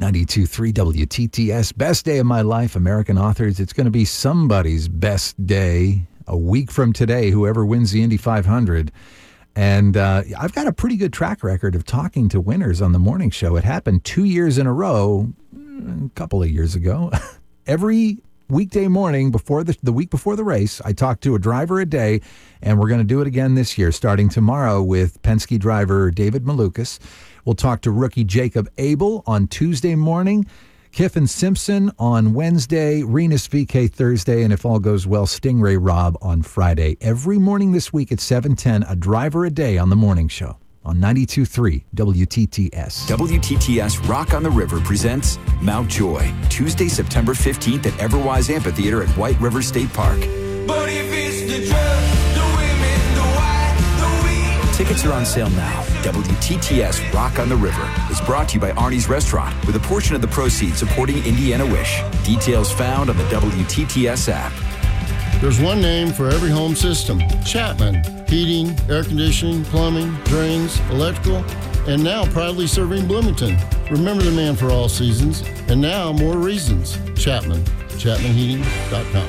92.3 WTTS, best day of my life, American authors. It's going to be somebody's best day a week from today, whoever wins the Indy 500. And I've got a pretty good track record of talking to winners on the morning show. It happened 2 years in a row, a couple of years ago. Every weekday morning before the week before the race, I talk to a driver a day, and we're going to do it again this year, starting tomorrow with Penske driver David Malukas. We'll talk to rookie Jacob Abel on Tuesday morning, Kiffin Simpson on Wednesday, Renus VK Thursday, and if all goes well, Stingray Robb on Friday. Every morning this week at 7:10, a driver a day on the morning show on 92.3 WTTS. WTTS Rock on the River presents Mount Joy, Tuesday, September 15th at Everwise Amphitheater at White River State Park. But if it's the drugs, the women, the white, the weed. Tickets are on sale now. WTTS Rock on the River is brought to you by Arnie's Restaurant, with a portion of the proceeds supporting Indiana Wish. Details found on the WTTS app. There's one name for every home system: Chapman. Heating, air conditioning, plumbing, drains, electrical, and now proudly serving Bloomington. Remember the man for all seasons, and now more reasons. Chapman. ChapmanHeating.com.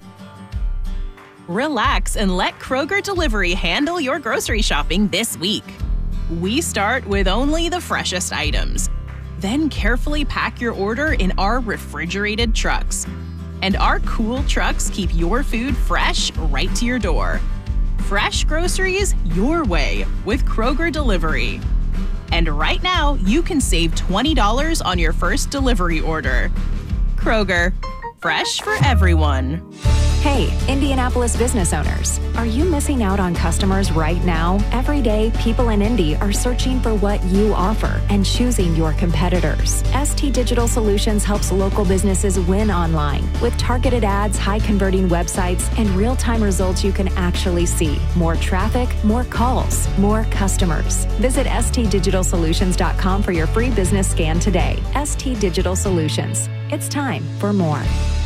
Relax and let Kroger Delivery handle your grocery shopping this week. We start with only the freshest items. Then carefully pack your order in our refrigerated trucks. And our cool trucks keep your food fresh right to your door. Fresh groceries your way with Kroger Delivery. And right now, you can save $20 on your first delivery order. Kroger, fresh for everyone. Hey, Indianapolis business owners, are you missing out on customers right now? Every day, people in Indy are searching for what you offer and choosing your competitors. ST Digital Solutions helps local businesses win online with targeted ads, high-converting websites, and real-time results you can actually see. More traffic, more calls, more customers. Visit stdigitalsolutions.com for your free business scan today. ST Digital Solutions. It's time for more.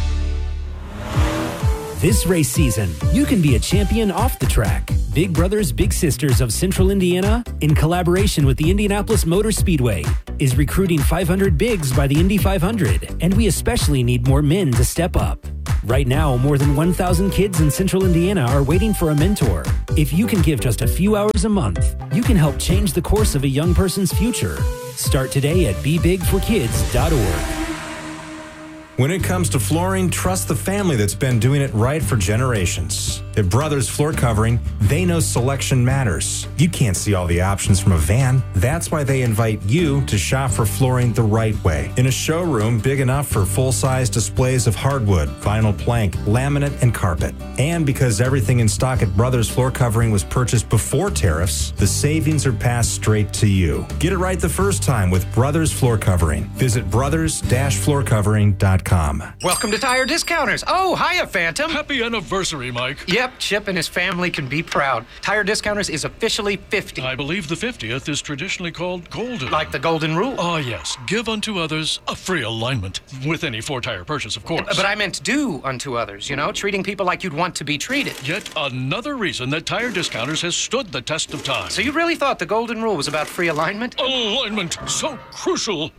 This race season, you can be a champion off the track. Big Brothers Big Sisters of Central Indiana, in collaboration with the Indianapolis Motor Speedway, is recruiting 500 bigs by the Indy 500, and we especially need more men to step up. Right now, more than 1,000 kids in Central Indiana are waiting for a mentor. If you can give just a few hours a month, you can help change the course of a young person's future. Start today at BeBigForKids.org. When it comes to flooring, trust the family that's been doing it right for generations. At Brothers Floor Covering, they know selection matters. You can't see all the options from a van. That's why they invite you to shop for flooring the right way. In a showroom big enough for full-size displays of hardwood, vinyl plank, laminate, and carpet. And because everything in stock at Brothers Floor Covering was purchased before tariffs, the savings are passed straight to you. Get it right the first time with Brothers Floor Covering. Visit brothers-floorcovering.com. Welcome to Tire Discounters. Oh, hiya, Phantom. Happy anniversary, Mike. Yep, Chip and his family can be proud. Tire Discounters is officially 50. I believe the 50th is traditionally called golden. Like the golden rule. Oh, yes. Give unto others a free alignment. With any four-tire purchase, of course. But I meant do unto others, treating people like you'd want to be treated. Yet another reason that Tire Discounters has stood the test of time. So you really thought the golden rule was about free alignment? Alignment, so crucial.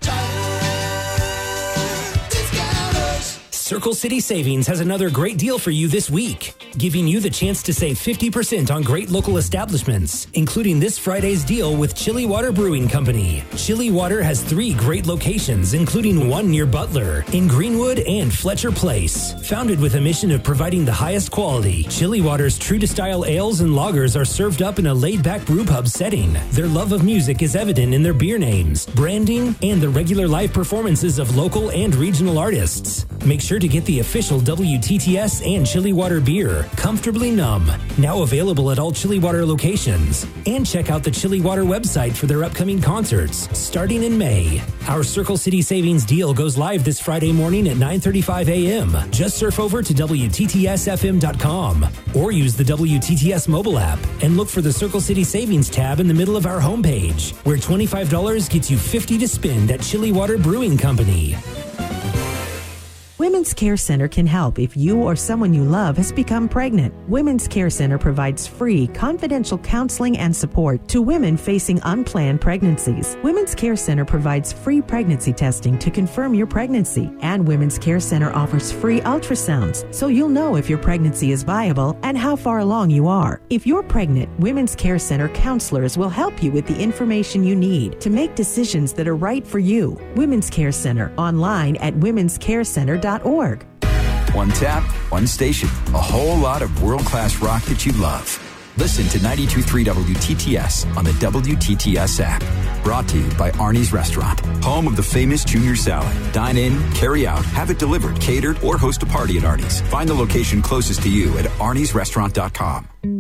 Circle City Savings has another great deal for you this week, giving you the chance to save 50% on great local establishments, including this Friday's deal with Chilly Water Brewing Company. Chilly Water has 3 great locations, including one near Butler, in Greenwood and Fletcher Place. Founded with a mission of providing the highest quality, Chilly Water's true-to-style ales and lagers are served up in a laid-back brewpub setting. Their love of music is evident in their beer names, branding, and the regular live performances of local and regional artists. Make sure to get the official WTTS and Chilly Water beer, Comfortably Numb, now available at all Chilly Water locations. And check out the Chilly Water website for their upcoming concerts, starting in May. Our Circle City Savings deal goes live this Friday morning at 9:35 a.m. Just surf over to WTTSFM.com or use the WTTS mobile app and look for the Circle City Savings tab in the middle of our homepage, where $25 gets you $50 to spend at Chilly Water Brewing Company. Women's Care Center can help if you or someone you love has become pregnant. Women's Care Center provides free, confidential counseling and support to women facing unplanned pregnancies. Women's Care Center provides free pregnancy testing to confirm your pregnancy, and Women's Care Center offers free ultrasounds so you'll know if your pregnancy is viable and how far along you are. If you're pregnant, Women's Care Center counselors will help you with the information you need to make decisions that are right for you. Women's Care Center, online at womenscarecenter.org. One tap, one station, a whole lot of world-class rock that you love. Listen to 92.3 WTTS on the WTTS app. Brought to you by Arnie's Restaurant, home of the famous Junior Salad. Dine in, carry out, have it delivered, catered, or host a party at Arnie's. Find the location closest to you at arniesrestaurant.com.